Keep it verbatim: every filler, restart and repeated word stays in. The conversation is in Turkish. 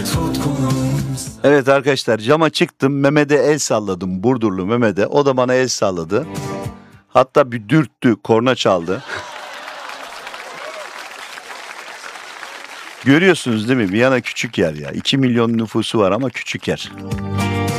Evet arkadaşlar, cama çıktım, Mehmet'e el salladım, Burdurlu Mehmet'e, o da bana el salladı. Hatta bir dürttü, korna çaldı. Görüyorsunuz değil mi? Viyana küçük yer ya. iki milyon nüfusu var ama küçük yer.